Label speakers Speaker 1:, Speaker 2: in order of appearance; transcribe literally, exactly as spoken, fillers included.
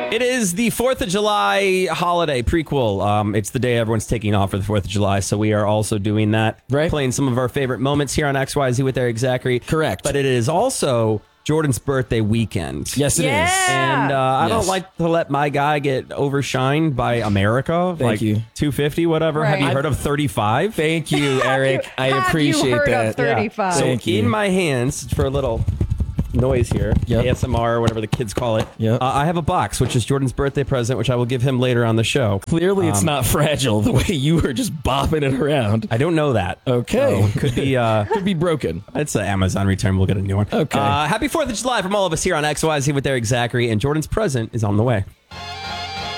Speaker 1: It is the fourth of July holiday prequel. Um, it's the day everyone's taking off for the fourth of July, so we are also doing that.
Speaker 2: Right.
Speaker 1: Playing some of our favorite moments here on X Y Z with Eric Zachary.
Speaker 2: Correct.
Speaker 1: But it is also Jordan's birthday weekend.
Speaker 2: Yes, it is.
Speaker 3: Yeah.
Speaker 1: And uh, I
Speaker 2: Yes.
Speaker 1: don't like to let my guy get overshined by America.
Speaker 2: Thank
Speaker 1: like
Speaker 2: you.
Speaker 1: two fifty, whatever.
Speaker 3: Right.
Speaker 1: Have you
Speaker 3: I've-
Speaker 1: heard of thirty-five?
Speaker 2: Thank you, Eric. I
Speaker 3: Have you
Speaker 2: appreciate
Speaker 3: heard
Speaker 2: that.
Speaker 3: of thirty-five?
Speaker 1: So
Speaker 2: Thank you.
Speaker 1: in my hands, for a little noise here,
Speaker 2: Yep.
Speaker 1: A S M R, whatever the kids call it,
Speaker 2: Yep.
Speaker 1: uh, I have a box, which is Jordan's birthday present, which I will give him later on the show.
Speaker 2: Clearly, it's
Speaker 1: Um,
Speaker 2: not fragile the way you were just bopping it around.
Speaker 1: I don't know that.
Speaker 2: Okay.
Speaker 1: So, could be... Uh,
Speaker 2: Could be broken.
Speaker 1: It's an Amazon return. We'll get a new one.
Speaker 2: Okay.
Speaker 1: Uh, happy fourth of July from all of us here on X Y Z with Eric Zachary, and Jordan's present is on the way.